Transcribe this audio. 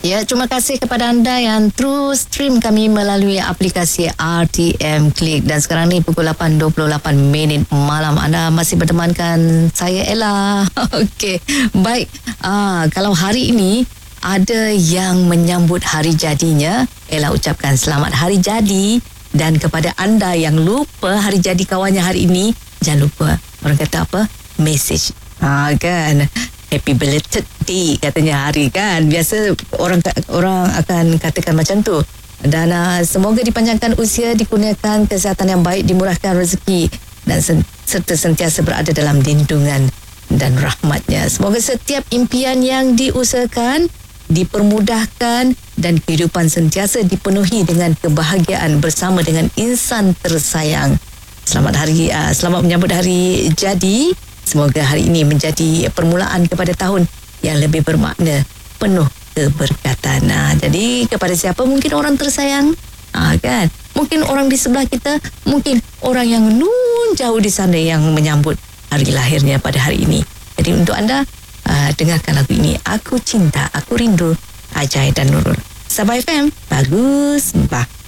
Ya, terima kasih kepada anda yang terus stream kami melalui aplikasi RTM Klik. Dan sekarang ni pukul 8.28 malam. Anda masih bertemankan saya, Ella. Okey, baik. Kalau hari ini ada yang menyambut hari jadinya, Ella ucapkan selamat hari jadi. Dan kepada anda yang lupa hari jadi kawannya hari ini, jangan lupa, orang kata apa? Message. Kan? Happy belated day katanya hari kan. Biasa orang akan katakan macam tu. Dan semoga dipanjangkan usia, dikurniakan kesihatan yang baik, dimurahkan rezeki dan serta sentiasa berada dalam lindungan dan rahmatnya. Semoga setiap impian yang diusahakan dipermudahkan dan kehidupan sentiasa dipenuhi dengan kebahagiaan bersama dengan insan tersayang. Selamat menyambut hari jadi. Semoga hari ini menjadi permulaan kepada tahun yang lebih bermakna, penuh keberkatan. Jadi kepada siapa mungkin orang tersayang, kan? Mungkin orang di sebelah kita, mungkin orang yang jauh di sana yang menyambut hari lahirnya pada hari ini. Jadi untuk anda, dengarkan lagu ini. Aku Cinta, Aku Rindu, Ajai dan Nurul. Sabah FM, bagus, bah.